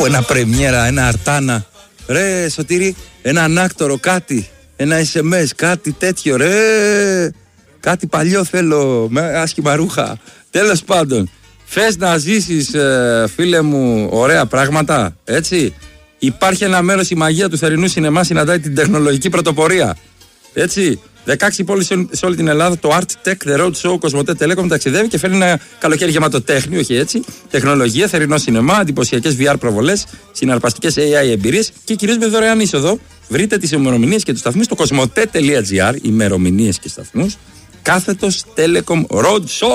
Πω ένα πρεμιέρα, ένα αρτάνα. Ρε Σωτήρη, ένα ανάκτορο, κάτι. Ένα SMS, κάτι τέτοιο, ρε. Κάτι παλιό θέλω, με άσχημα ρούχα. Τέλος πάντων, θες να ζήσεις, φίλε μου, ωραία πράγματα, έτσι. Υπάρχει ένα μέρος, η μαγεία του θερινού σινεμά συναντάει την τεχνολογική πρωτοπορία. Έτσι. 16 πόλεις σε όλη την Ελλάδα, το Art Tech, The Road Show, Κοσμοτέ Telecom ταξιδεύει και φέρνει ένα καλοκαίρι γεμάτο τέχνη, όχι έτσι. Τεχνολογία, θερινό σινεμά, εντυπωσιακές VR προβολές, συναρπαστικές AI εμπειρίες και κυρίως με δωρεάν είσοδο. Βρείτε τις ημερομηνίες και τους σταθμούς στο κοσμοτέ.gr, ημερομηνίες και σταθμούς, / Telecom Road Show.